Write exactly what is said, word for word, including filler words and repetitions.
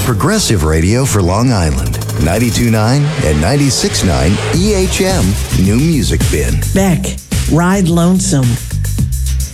Progressive radio for Long Island. ninety-two point nine and ninety-six point nine E H M New Music Bin. Beck, Ride Lonesome.